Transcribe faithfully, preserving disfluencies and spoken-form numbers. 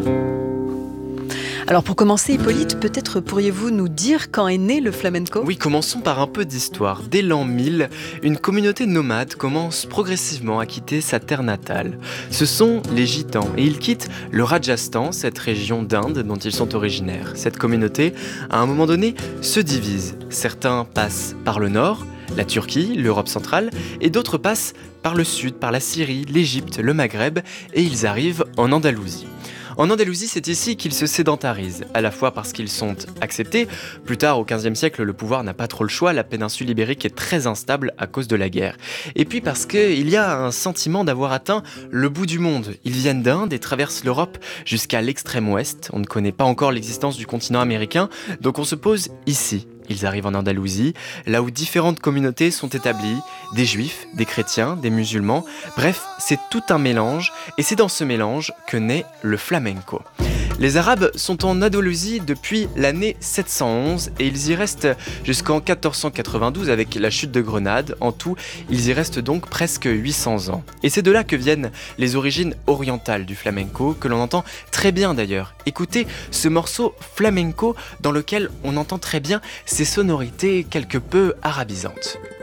Alors pour commencer, Hippolyte, peut-être pourriez-vous nous dire quand est né le flamenco ? Oui, commençons par un peu d'histoire. Dès l'an mille, une communauté nomade commence progressivement à quitter sa terre natale. Ce sont les Gitans, et ils quittent le Rajasthan, cette région d'Inde dont ils sont originaires. Cette communauté, à un moment donné, se divise. Certains passent par le nord, la Turquie, l'Europe centrale, et d'autres passent par le sud, par la Syrie, l'Égypte, le Maghreb, et ils arrivent en Andalousie. En Andalousie, c'est ici qu'ils se sédentarisent, à la fois parce qu'ils sont acceptés. Plus tard, au quinzième siècle, le pouvoir n'a pas trop le choix, la péninsule ibérique est très instable à cause de la guerre. Et puis parce qu'il y a un sentiment d'avoir atteint le bout du monde. Ils viennent d'Inde et traversent l'Europe jusqu'à l'extrême ouest. On ne connaît pas encore l'existence du continent américain, donc on se pose ici. Ils arrivent en Andalousie, là où différentes communautés sont établies, des juifs, des chrétiens, des musulmans, bref, c'est tout un mélange, et c'est dans ce mélange que naît le flamenco. Les Arabes sont en Andalousie depuis l'année sept cent onze et ils y restent jusqu'en quatorze cent quatre-vingt-douze avec la chute de Grenade. En tout, ils y restent donc presque huit cents ans. Et c'est de là que viennent les origines orientales du flamenco, que l'on entend très bien d'ailleurs. Écoutez ce morceau flamenco dans lequel on entend très bien ces sonorités quelque peu arabisantes.